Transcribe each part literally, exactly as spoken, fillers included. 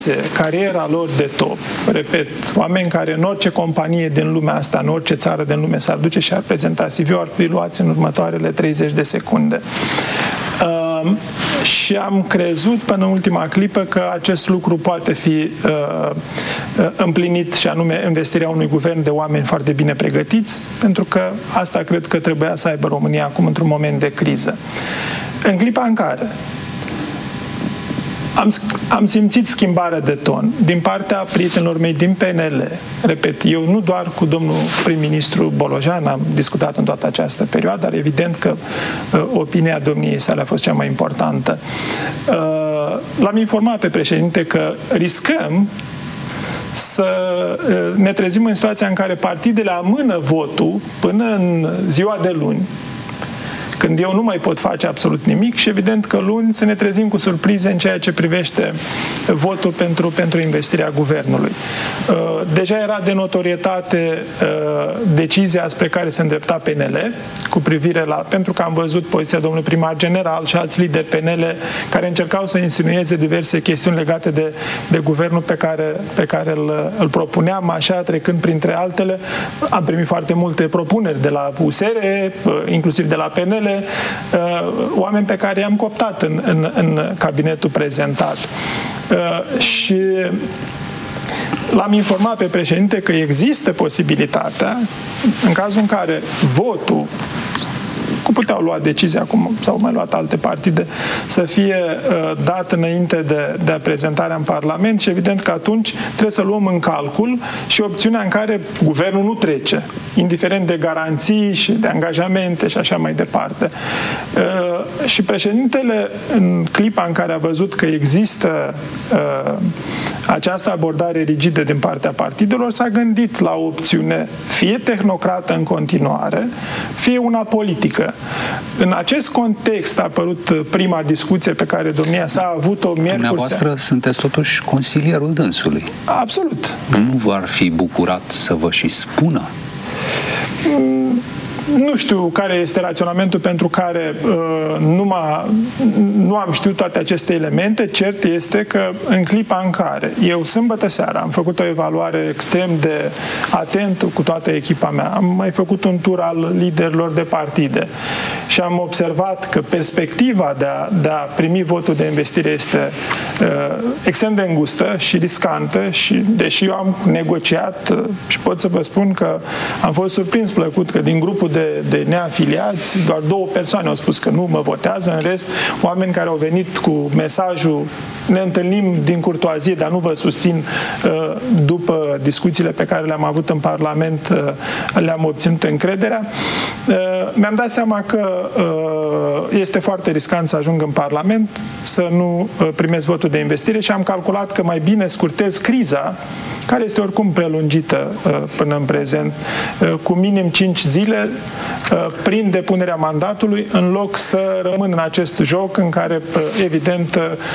cariera lor de top, repet, oameni care în orice companie din lumea asta, în orice țară din lume s-ar duce și ar prezenta C V-ul, ar fi luați în următoarele treizeci de secunde. Uh, și am crezut până în ultima clipă că acest lucru poate fi uh, împlinit, și anume investirea unui guvern de oameni foarte bine pregătiți, pentru că asta cred că trebuia să aibă România acum într-un moment de criză. În clipa în care Am, am simțit schimbarea de ton din partea prietenilor mei din P N L. Repet, eu nu doar cu domnul prim-ministru Bolojan am discutat în toată această perioadă, dar evident că uh, opinia domniei sale a fost cea mai importantă. Uh, l-am informat pe președinte că riscăm să uh, ne trezim în situația în care partidele amână votul până în ziua de luni, când eu nu mai pot face absolut nimic, și evident că luni să ne trezim cu surprize în ceea ce privește votul pentru, pentru investirea guvernului. Deja era de notorietate decizia spre care se îndrepta P N L cu privire la, pentru că am văzut poziția domnului primar general și alți lideri P N L care încercau să insinueze diverse chestiuni legate de, de guvernul pe care, pe care îl, îl propuneam, așa, trecând printre altele. Am primit foarte multe propuneri de la U S R, inclusiv de la P N L, oameni pe care i-am cooptat în, în, în cabinetul prezentat. Și l-am informat pe președinte că există posibilitatea, în cazul în care votul, cum puteau lua decizia, cum s-au mai luat alte partide, să fie uh, dat înainte de, de prezentarea în Parlament, și evident că atunci trebuie să luăm în calcul și opțiunea în care guvernul nu trece, indiferent de garanții și de angajamente și așa mai departe. Uh, și președintele, în clipa în care a văzut că există uh, această abordare rigidă din partea partidelor, s-a gândit la o opțiune fie tehnocrată în continuare, fie una politică. În acest context a apărut prima discuție pe care domnia s-a avut-o miercuri. Dumneavoastră sunteți totuși consilierul dânsului. Absolut. Nu v-ar fi bucurat să vă și spună? Mm. Nu știu care este raționamentul pentru care uh, nu, m-a, nu am știut toate aceste elemente. Cert este că în clipa în care eu sâmbătă seara am făcut o evaluare extrem de atentă cu toată echipa mea, am mai făcut un tur al liderilor de partide și am observat că perspectiva de a, de a primi votul de investire este uh, extrem de îngustă și riscantă, și deși eu am negociat uh, și pot să vă spun că am fost surprins plăcut că din grupul de De, de neafiliați, doar două persoane au spus că nu mă votează, în rest oameni care au venit cu mesajul ne întâlnim din curtoazie, dar nu vă susțin, după discuțiile pe care le-am avut în Parlament, le-am obținut încrederea. Mi-am dat seama că este foarte riscant să ajung în Parlament, să nu primesc votul de investire, și am calculat că mai bine scurtez criza, care este oricum prelungită până în prezent, cu minim cinci zile, prin depunerea mandatului, în loc să rămân în acest joc în care, evident,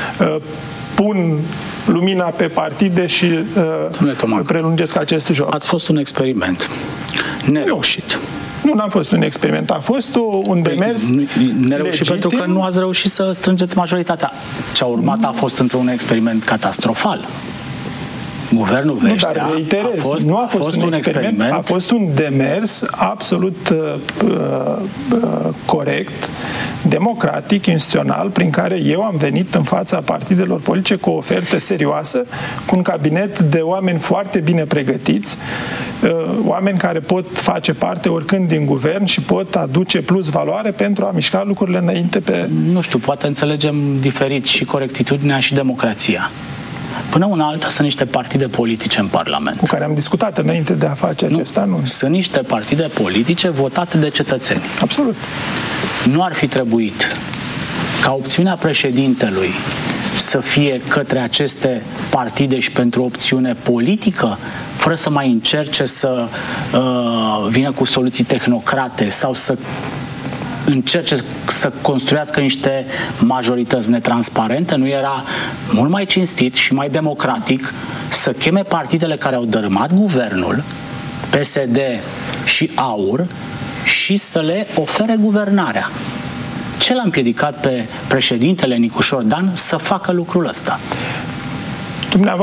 pun lumina pe partide și uh, prelungesc acest joc. Ați fost un experiment nereușit. Nu, n-a fost un experiment. A fost o, un demers nereușit pentru că nu ați reușit să strângeți majoritatea. Ce a urmat a fost într-un experiment catastrofal. Guvernul Veștea, nu, dar reiterez, a fost, nu a fost, a fost un, un experiment, experiment, a fost un demers absolut uh, uh, corect, democratic, instituțional, prin care eu am venit în fața partidelor politice cu o ofertă serioasă, cu un cabinet de oameni foarte bine pregătiți, uh, oameni care pot face parte oricând din guvern și pot aduce plus valoare pentru a mișca lucrurile înainte pe... Nu știu, poate înțelegem diferit și corectitudinea și democrația. Până una alta sunt niște partide politice în Parlament. Cu care am discutat înainte de a face nu, acest anunț. Sunt niște partide politice votate de cetățeni. Absolut. Nu ar fi trebuit ca opțiunea președintelui să fie către aceste partide și pentru opțiune politică, fără să mai încerce să uh, vină cu soluții tehnocrate sau să încerce să construiască niște majorități netransparente? Nu era mult mai cinstit și mai democratic să cheme partidele care au dărâmat guvernul, P S D și AUR, și să le ofere guvernarea? Ce l-a împiedicat pe președintele Nicușor Dan să facă lucrul ăsta? Dumneavoastră